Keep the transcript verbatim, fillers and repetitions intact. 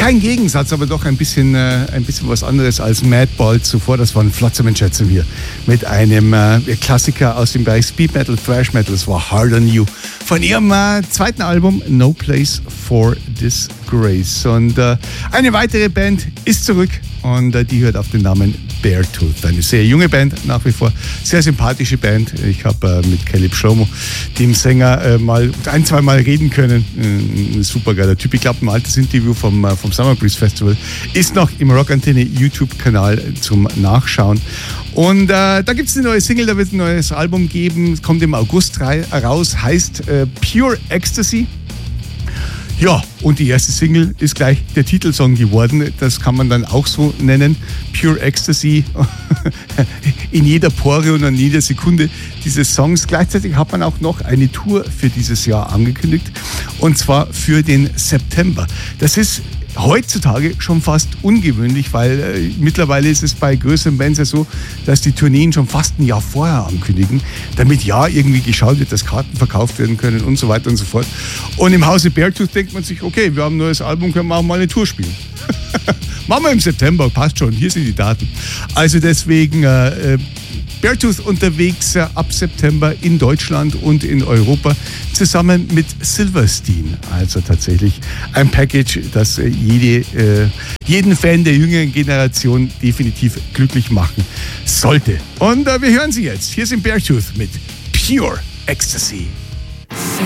Kein Gegensatz, aber doch ein bisschen, äh, ein bisschen was anderes als Madball zuvor. Das waren Flotsam and Jetsam hier mit einem äh, Klassiker aus dem Bereich Speed Metal, Thrash Metal. Das war Hard on You von ihrem äh, zweiten Album No Place for Disgrace. Und äh, eine weitere Band ist zurück und äh, die hört auf den Namen Beartooth. Eine sehr junge Band nach wie vor, sehr sympathische Band. Ich habe äh, mit Caleb Shlomo, dem Sänger, äh, mal ein, zwei Mal reden können. Äh, ein super geiler Typ. Ich glaube, ein altes Interview vom, äh, vom Summer Breeze Festival ist noch im Rockantenne YouTube-Kanal zum Nachschauen. Und äh, da gibt es eine neue Single, da wird es ein neues Album geben. Es kommt im August raus, heißt äh, Pure Ecstasy. Ja, und die erste Single ist gleich der Titelsong geworden. Das kann man dann auch so nennen. Pure Ecstasy. In jeder Pore und an jeder Sekunde dieses Songs. Gleichzeitig hat man auch noch eine Tour für dieses Jahr angekündigt. Und zwar für den September. Das ist heutzutage schon fast ungewöhnlich, weil äh, mittlerweile ist es bei größeren Bands ja so, dass die Tourneen schon fast ein Jahr vorher ankündigen, damit ja irgendwie geschaut wird, dass Karten verkauft werden können und so weiter und so fort. Und im Hause Beartooth denkt man sich, okay, wir haben ein neues Album, können wir auch mal eine Tour spielen. Machen wir im September, passt schon, hier sind die Daten. Also deswegen äh, Beartooth unterwegs äh, ab September in Deutschland und in Europa zusammen mit Silverstein. Also tatsächlich ein Package, das äh, jede, äh, jeden Fan der jüngeren Generation definitiv glücklich machen sollte. Und äh, wir hören sie jetzt. Hier sind Beartooth mit Pure Ecstasy.